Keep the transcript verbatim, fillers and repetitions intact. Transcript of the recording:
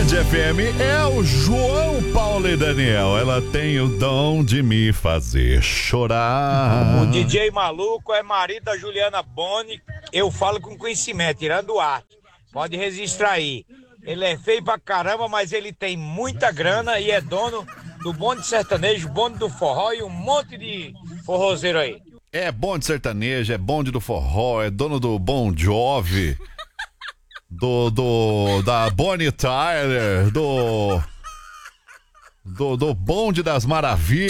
Band F M é o João Paulo e Daniel. Ela tem o dom de me fazer chorar. O D J maluco é marido da Juliana Boni. Eu falo com conhecimento, tirando o ar. Pode registrar aí. Ele é feio pra caramba, mas ele tem muita grana e é dono do bonde sertanejo, bonde do forró e um monte de forrozeiro aí. É bonde sertanejo, é bonde do forró, é dono do Bon Jovi, do, do da Bonnie Tyler, do, do do bonde das maravilhas.